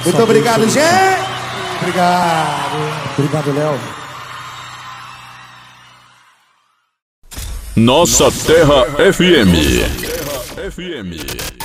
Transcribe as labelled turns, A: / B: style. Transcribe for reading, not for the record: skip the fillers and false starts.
A: Muito obrigado, gente. Obrigado.
B: Obrigado, Léo.
C: Nossa Terra FM.